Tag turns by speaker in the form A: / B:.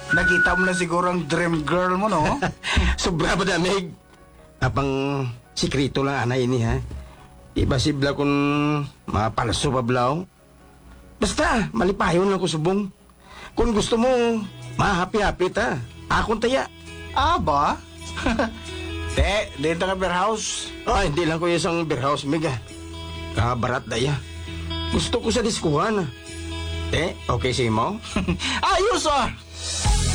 A: Nakita mo na siguro ang dream girl mo, no?
B: Sobra ba damig? Apang sikrito lang anay ini ha. Ibasibla kung mapalso pa blaw. Basta, malipayon lang ko subong. Kung gusto mo, mahapi-hapi ta. Akong taya.
A: Ah, ba? Te, dito ka beer house.
B: Ay, hindi lang ko isang beer house, Miga. Kabarat daya. Gusto ko sa diskuhan. Okay si mo?
A: Ayos ah!